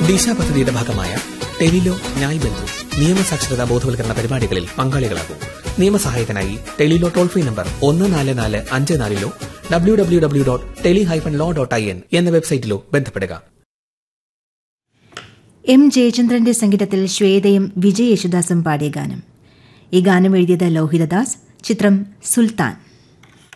ദിശ പദ്ധതിയുടെ ഭാഗമായ ടെലിലോ ന്യായ് ബന്ധു നിയമസാക്ഷരതാ ബോധവൽക്കരണ പരിപാടികളിൽ പങ്കാളികളാകും. നിയമസഹായത്തിനായി Tele-Law toll free number 144554 www.teli-law.in എന്ന വെബ്സൈറ്റിലോ ബന്ധപ്പെടുക. എം ജയചന്ദ്രന്റെ സംഗീതത്തിൽ ശ്വേതയും വിജയ് യേശുദാസും പാടിയ ഗാനം. ഈ ഗാനം എഴുതിയത് ലോഹിതദാസ്. ചിത്രം സുൽത്താൻ.